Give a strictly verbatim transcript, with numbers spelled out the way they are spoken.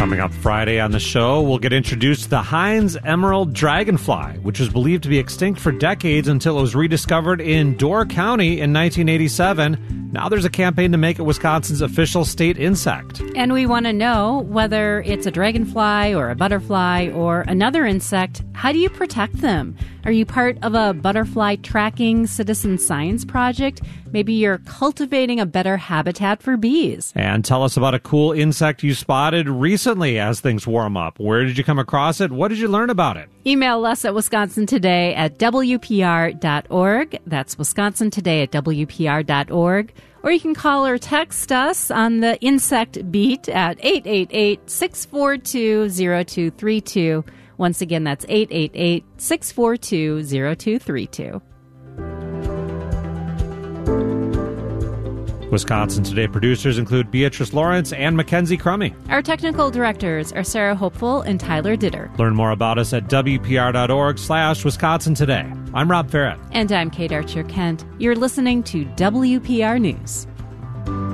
Coming up Friday on the show, we'll get introduced to the Heinz emerald dragonfly, which was believed to be extinct for decades until it was rediscovered in Door County in nineteen eighty-seven. Now there's a campaign to make it Wisconsin's official state insect. And we want to know whether it's a dragonfly or a butterfly or another insect, how do you protect them? Are you part of a butterfly tracking citizen science project? Maybe you're cultivating a better habitat for bees. And tell us about a cool insect you spotted recently as things warm up. Where did you come across it? What did you learn about it? Email us at Wisconsin Today at W P R dot org. That's Wisconsin Today at W P R dot org. Or you can call or text us on the Insect Beat at eight eight eight, six four two, zero two three two. Once again, that's eight eight eight, six four two, zero two three two. Wisconsin Today producers include Beatrice Lawrence and Mackenzie Crummy. Our technical directors are Sarah Hopeful and Tyler Ditter. Learn more about us at W P R dot org slash Wisconsin Today. I'm Rob Farrett. And I'm Kate Archer-Kent. You're listening to W P R News.